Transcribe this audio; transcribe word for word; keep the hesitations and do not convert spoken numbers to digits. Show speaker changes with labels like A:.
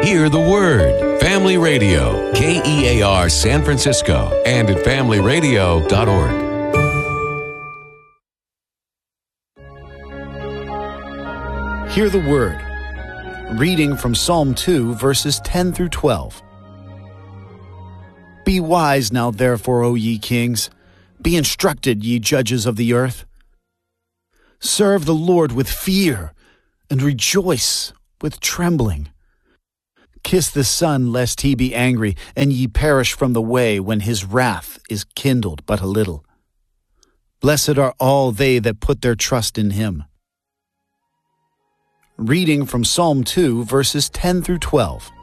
A: Hear the Word. Family Radio, K E A R San Francisco, and at family radio dot org.
B: Hear the Word. Reading from Psalm two, verses ten through twelve. Be wise now, therefore, O ye kings. Be instructed, ye judges of the earth. Serve the Lord with fear, and rejoice with trembling. Kiss the Son, lest he be angry, and ye perish from the way when his wrath is kindled but a little. Blessed are all they that put their trust in him. Reading from Psalm two, verses ten through twelve.